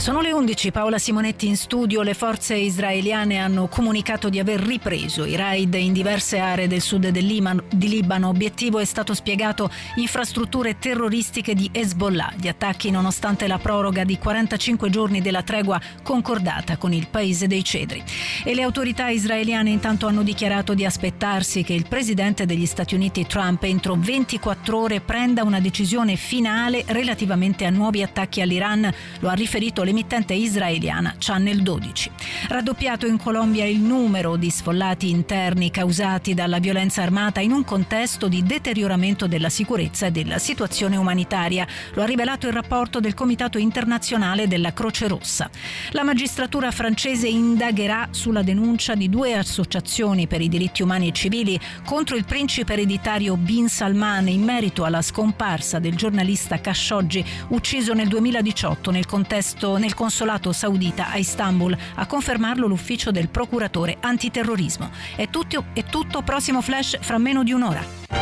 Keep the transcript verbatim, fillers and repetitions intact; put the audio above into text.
Sono le undici, Paola Simonetti in studio. Le forze israeliane hanno comunicato di aver ripreso i raid in diverse aree del sud del Libano. Di Libano. Obiettivo è stato spiegato infrastrutture terroristiche di Hezbollah. Gli attacchi nonostante la proroga di quarantacinque giorni della tregua concordata con il paese dei cedri. E le autorità israeliane intanto hanno dichiarato di aspettarsi che il presidente degli Stati Uniti Trump entro ventiquattro ore prenda una decisione finale relativamente a nuovi attacchi all'Iran. Lo ha riferito l'emittente israeliana Channel dodici. Raddoppiato in Colombia il numero di sfollati interni causati dalla violenza armata in un contesto di deterioramento della sicurezza e della situazione umanitaria. Lo ha rivelato il rapporto del Comitato Internazionale della Croce Rossa. La magistratura francese indagherà sulla denuncia di due associazioni per i diritti umani e civili contro il principe ereditario Bin Salman in merito alla scomparsa del giornalista Khashoggi, ucciso nel duemiladiciotto nel contesto nel consolato saudita a Istanbul, a confermarlo l'ufficio del procuratore antiterrorismo. È tutto, è tutto, prossimo flash fra meno di un'ora.